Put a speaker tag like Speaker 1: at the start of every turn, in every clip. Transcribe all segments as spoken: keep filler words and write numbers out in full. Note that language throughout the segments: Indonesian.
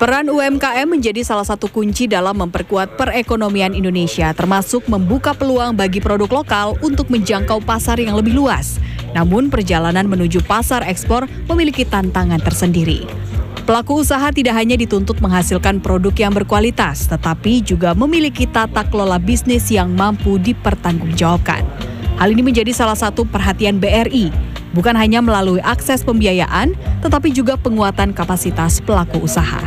Speaker 1: Peran U M K M menjadi salah satu kunci dalam memperkuat perekonomian Indonesia, termasuk membuka peluang bagi produk lokal untuk menjangkau pasar yang lebih luas. Namun perjalanan menuju pasar ekspor memiliki tantangan tersendiri. Pelaku usaha tidak hanya dituntut menghasilkan produk yang berkualitas, tetapi juga memiliki tata kelola bisnis yang mampu dipertanggungjawabkan. Hal ini menjadi salah satu perhatian B R I, bukan hanya melalui akses pembiayaan, tetapi juga penguatan kapasitas pelaku usaha.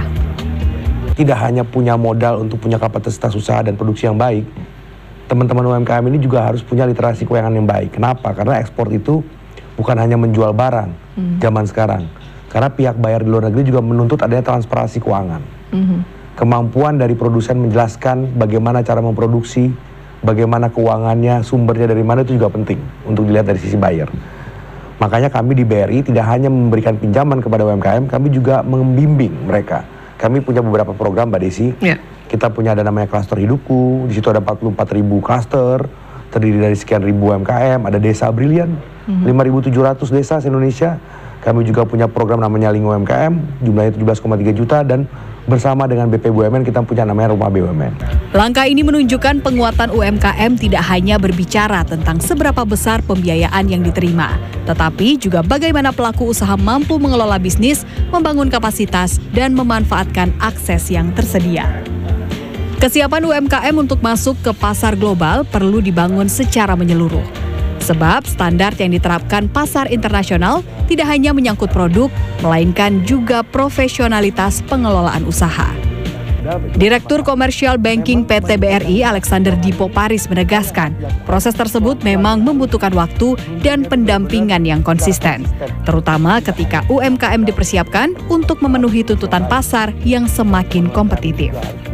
Speaker 2: Tidak hanya punya modal untuk punya kapasitas usaha dan produksi yang baik, teman-teman U M K M ini juga harus punya literasi keuangan yang baik. Kenapa? Karena ekspor itu bukan hanya menjual barang hmm. zaman sekarang. Karena pihak bayar di luar negeri juga menuntut adanya transparansi keuangan. Mm-hmm. Kemampuan dari produsen menjelaskan bagaimana cara memproduksi, bagaimana keuangannya, sumbernya dari mana itu juga penting untuk dilihat dari sisi buyer. Makanya kami di B R I tidak hanya memberikan pinjaman kepada U M K M, kami juga membimbing mereka. Kami punya beberapa program, Mbak Desi. Yeah. Kita punya ada namanya Klaster Hidupku, di situ ada empat puluh empat ribu klaster, terdiri dari sekian ribu U M K M, ada Desa Brilian, mm-hmm. lima ribu tujuh ratus desa se-Indonesia. Kami juga punya program namanya Link U M K M, jumlahnya tujuh belas koma tiga juta, dan bersama dengan B P B U M N kita punya namanya Rumah B U M N.
Speaker 1: Langkah ini menunjukkan penguatan U M K M tidak hanya berbicara tentang seberapa besar pembiayaan yang diterima, tetapi juga bagaimana pelaku usaha mampu mengelola bisnis, membangun kapasitas, dan memanfaatkan akses yang tersedia. Kesiapan U M K M untuk masuk ke pasar global perlu dibangun secara menyeluruh. Sebab standar yang diterapkan pasar internasional tidak hanya menyangkut produk, melainkan juga profesionalitas pengelolaan usaha. Direktur Commercial Banking P T B R I Alexander Dipo Paris menegaskan, proses tersebut memang membutuhkan waktu dan pendampingan yang konsisten, terutama ketika U M K M dipersiapkan untuk memenuhi tuntutan pasar yang semakin kompetitif.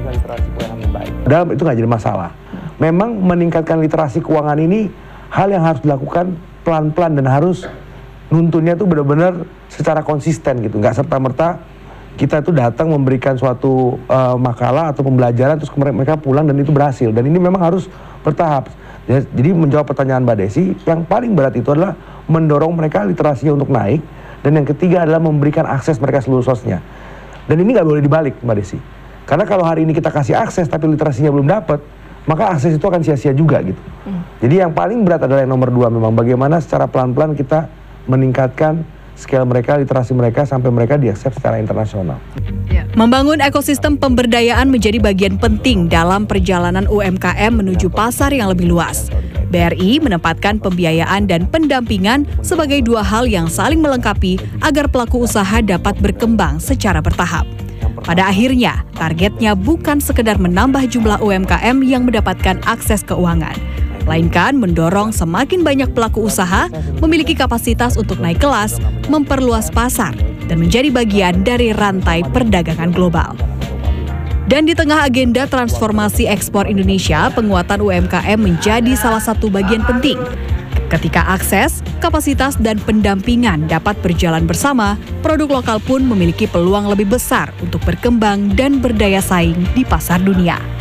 Speaker 2: Dalam itu nggak jadi masalah. Memang meningkatkan literasi keuangan ini hal yang harus dilakukan pelan-pelan dan harus nuntunnya tuh benar-benar secara konsisten gitu. Nggak serta-merta kita tuh datang memberikan suatu uh, makalah atau pembelajaran terus mereka pulang dan itu berhasil. Dan ini memang harus bertahap. Jadi menjawab pertanyaan Mbak Desi, yang paling berat itu adalah mendorong mereka literasinya untuk naik. Dan yang ketiga adalah memberikan akses mereka seluruh sosnya. Dan ini nggak boleh dibalik Mbak Desi. Karena kalau hari ini kita kasih akses tapi literasinya belum dapat, maka akses itu akan sia-sia juga gitu. Hmm. Jadi yang paling berat adalah yang nomor dua memang bagaimana secara pelan-pelan kita meningkatkan skill mereka, literasi mereka sampai mereka diakses secara internasional.
Speaker 1: Ya. Membangun ekosistem pemberdayaan menjadi bagian penting dalam perjalanan U M K M menuju pasar yang lebih luas. B R I menempatkan pembiayaan dan pendampingan sebagai dua hal yang saling melengkapi agar pelaku usaha dapat berkembang secara bertahap. Pada akhirnya, targetnya bukan sekedar menambah jumlah U M K M yang mendapatkan akses keuangan, melainkan mendorong semakin banyak pelaku usaha memiliki kapasitas untuk naik kelas, memperluas pasar, dan menjadi bagian dari rantai perdagangan global. Dan di tengah agenda transformasi ekspor Indonesia, penguatan U M K M menjadi salah satu bagian penting. Ketika akses, kapasitas, dan pendampingan dapat berjalan bersama, produk lokal pun memiliki peluang lebih besar untuk berkembang dan berdaya saing di pasar dunia.